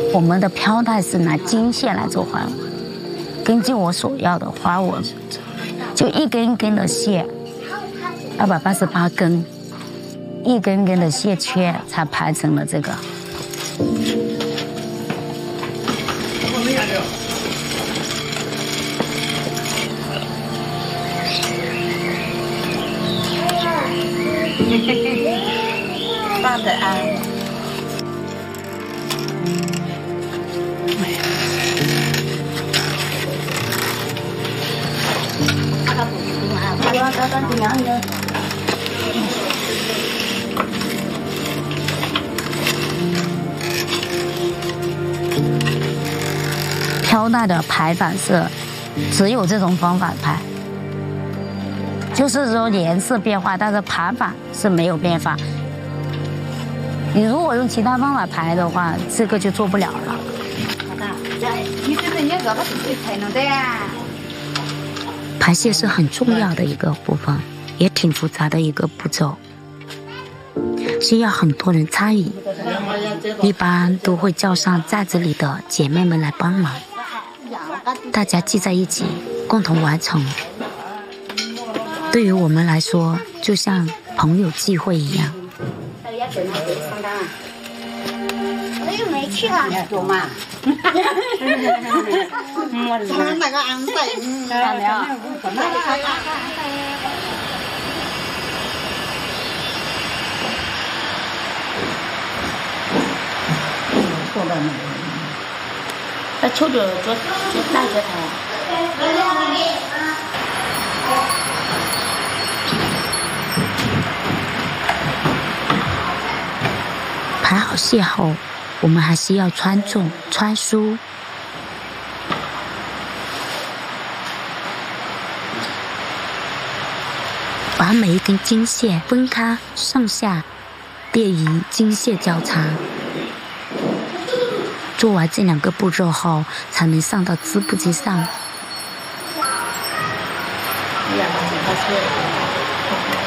我们的飘带是拿金线来做花纹，根据我所要的花纹，就一根一根的线，288根，一根根的线圈才排成了这个。 放的啊。 飘带的排反色，只有这种方法排，就是说颜色变化，但是排法是没有变化。你如果用其他方法排的话，这个就做不了了。排线是很重要的一个部分，也挺复杂的一个步骤，需要很多人参与，一般都会叫上寨子里的姐妹们来帮忙，大家聚在一起共同完成。对于我们来说，就像朋友聚会一样。 我又没去啊。 做嘛？那个安排， 那抽着就带着他。排好线后，我们还需要穿重、穿梳。把每一根金线分开上下，便于金线交叉。做完这2个步骤后，才能上到织布机上。